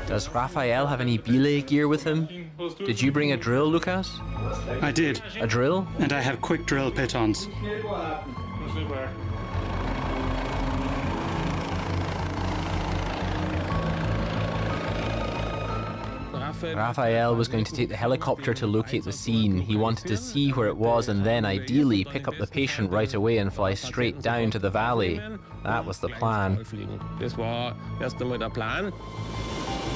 Does Raphael have any belay gear with him? Did you bring a drill, Lucas? I did. A drill? And I have quick drill pitons. Raphael was going to take the helicopter to locate the scene. He wanted to see where it was and then, ideally, pick up the patient right away and fly straight down to the valley. That was the plan. Das war erst einmal der Plan.